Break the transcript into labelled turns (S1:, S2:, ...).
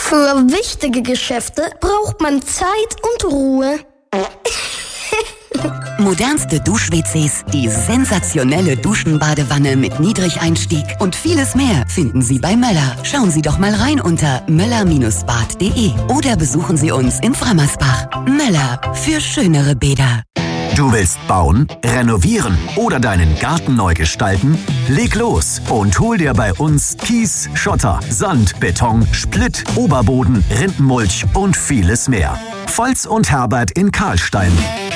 S1: Für wichtige Geschäfte braucht man Zeit und Ruhe.
S2: Modernste Dusch-WCs, die sensationelle Duschenbadewanne mit Niedrigeinstieg und vieles mehr finden Sie bei Möller. Schauen Sie doch mal rein unter möller-bad.de oder besuchen Sie uns in Frammersbach. Möller, für schönere Bäder.
S3: Du willst bauen, renovieren oder deinen Garten neu gestalten? Leg los und hol dir bei uns Kies, Schotter, Sand, Beton, Splitt, Oberboden, Rindenmulch und vieles mehr. Volz und Herbert in Karlstein.